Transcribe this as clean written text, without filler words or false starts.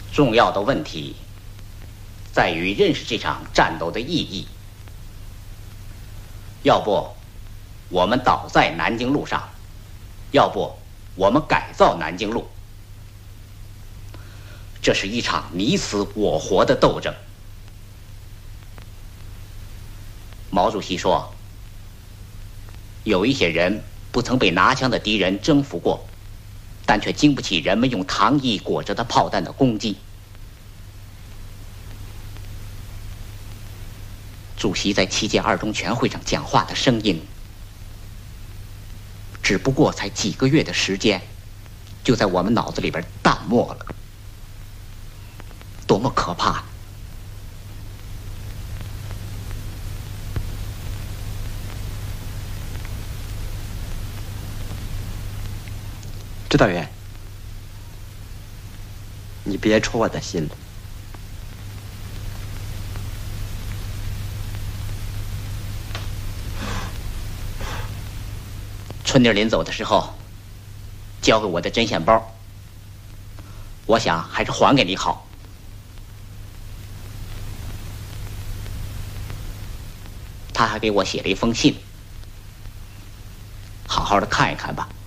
重要的问题在于认识这场战斗的意义。要不，我们倒在南京路上；要不，我们改造南京路。这是一场你死我活的斗争。毛主席说，有一些人不曾被拿枪的敌人征服过，但却经不起人们用糖衣裹着的炮弹的攻击。主席在7届二中全会上讲话的声音，只不过才几个月的时间，就在我们脑子里边淡漠了。多么可怕！ 指导员，你别戳我的心了。 春妮临走的时候，交给我的针线包，我想还是还给你好。他还给我写了一封信，好好的看一看吧。